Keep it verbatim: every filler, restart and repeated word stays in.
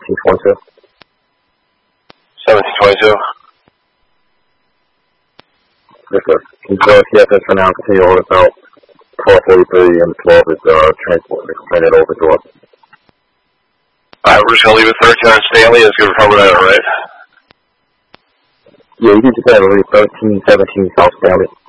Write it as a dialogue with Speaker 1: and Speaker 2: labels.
Speaker 1: seventeen twenty-two.
Speaker 2: seventeen twenty-two.
Speaker 1: Yes, sir. Can you go T F S for now and continue to hold us out? twelve forty-three and twelve is uh, transport. Explain it over to us.
Speaker 2: Alright, we're just going to leave it thirteen on Stanley. Let's give it cover that, alright?
Speaker 1: Yeah, you can just have a thirteen seventeen South Stanley.